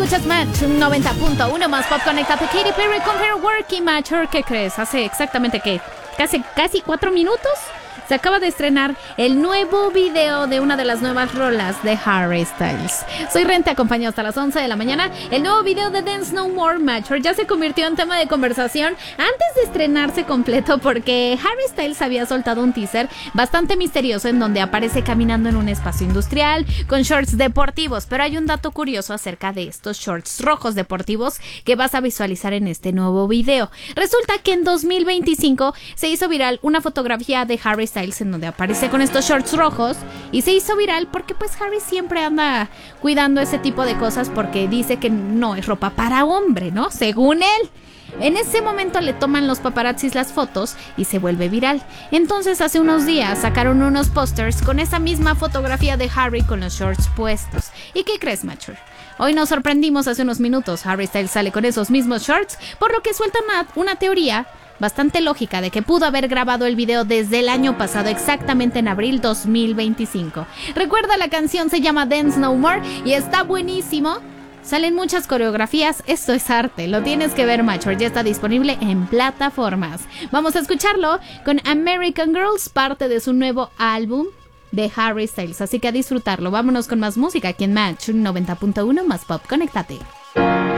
Escuchas Match 90.1 más pop. Conéctate. Katy Perry con Her Working Match. ¿Qué crees? Hace exactamente ¿qué? Casi 4 minutos se acaba de estrenar el nuevo video de una de las nuevas rolas de Harry Styles. Soy Ren, te acompaño hasta las 11 de la mañana. El nuevo video de Dance No More Mature ya se convirtió en tema de conversación antes de estrenarse completo, porque Harry Styles había soltado un teaser bastante misterioso en donde aparece caminando en un espacio industrial con shorts deportivos. Pero hay un dato curioso acerca de estos shorts rojos deportivos que vas a visualizar en este nuevo video. Resulta que en 2025 se hizo viral una fotografía de Harry Styles en donde aparece con estos shorts rojos, y se hizo viral porque pues Harry siempre anda cuidando ese tipo de cosas, porque dice que no es ropa para hombre, ¿no? Según él. En ese momento le toman los paparazzis las fotos y se vuelve viral. Entonces hace unos días sacaron unos pósters con esa misma fotografía de Harry con los shorts puestos. ¿Y qué crees, Mature? Hoy nos sorprendimos. Hace unos minutos Harry Styles sale con esos mismos shorts, por lo que sueltan una teoría bastante lógica de que pudo haber grabado el video desde el año pasado, exactamente en abril 2025. Recuerda, la canción se llama Dance No More y está buenísimo. Salen muchas coreografías, esto es arte, lo tienes que ver, Mature. Ya está disponible en plataformas. Vamos a escucharlo con American Girls, parte de su nuevo álbum de Harry Styles, así que a disfrutarlo. Vámonos con más música aquí en Match 90.1 más pop. Conéctate.